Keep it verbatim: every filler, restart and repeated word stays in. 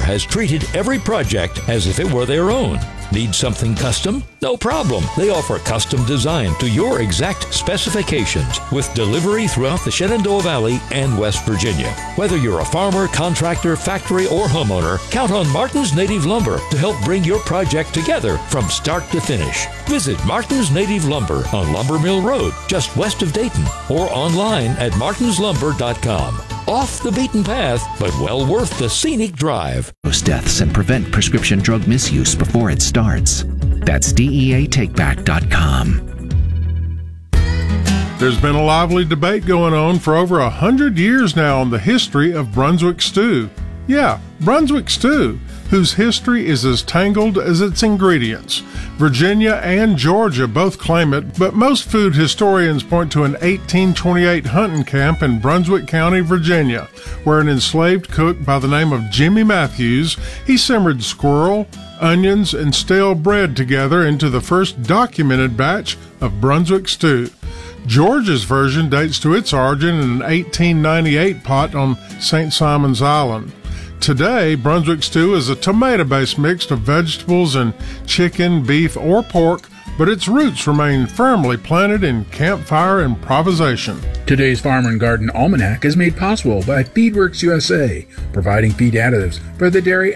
has treated every project as if it were their own. Need something custom? No problem. They offer custom design to your exact specifications with delivery throughout the Shenandoah Valley and West Virginia. Whether you're a farmer, contractor, factory, or homeowner, count on Martin's Native Lumber to help bring your project together from start to finish. Visit Martin's Native Lumber on Lumber Mill Road, just west of Dayton, or online at martins lumber dot com. Off the beaten path, but well worth the scenic drive. Deaths and prevent prescription drug misuse before it starts. That's D E A take back dot com. There's been a lively debate going on for over a hundred years now on the history of Brunswick stew. Yeah, Brunswick stew, whose history is as tangled as its ingredients. Virginia and Georgia both claim it, but most food historians point to an eighteen twenty-eight hunting camp in Brunswick County, Virginia, where an enslaved cook by the name of Jimmy Matthews, he simmered squirrel, onions, and stale bread together into the first documented batch of Brunswick stew. Georgia's version dates to its origin in an eighteen ninety-eight pot on Saint Simon's Island. Today, Brunswick stew is a tomato-based mix of vegetables and chicken, beef, or pork, but its roots remain firmly planted in campfire improvisation. Today's Farmer and Garden Almanac is made possible by Feedworks U S A, providing feed additives for the dairy